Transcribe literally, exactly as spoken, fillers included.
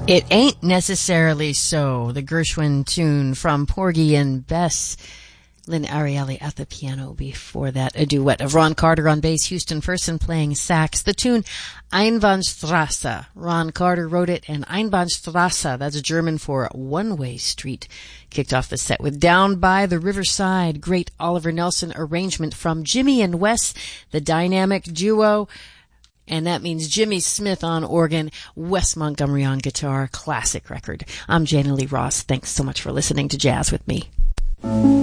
It Ain't Necessarily So, the Gershwin tune from Porgy and Bess. Lynn Ariely at the piano. Before that, a duet of Ron Carter on bass, Houston Person playing sax. The tune Einbahnstraße. Ron Carter wrote it, and Einbahnstraße, that's German for one-way street, kicked off the set with Down by the Riverside. Great Oliver Nelson arrangement from Jimmy and Wes, the dynamic duo. And that means Jimmy Smith on organ, Wes Montgomery on guitar. Classic record. I'm Jana Lee Ross. Thanks so much for listening to Jazz with me.